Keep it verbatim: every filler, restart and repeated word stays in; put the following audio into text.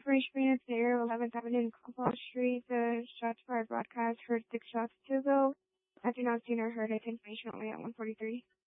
Information units in the area of eleventh Avenue and Compost Street. The shots fired broadcast heard six shots to go. I do not see nor heard it. Information only at one forty-three.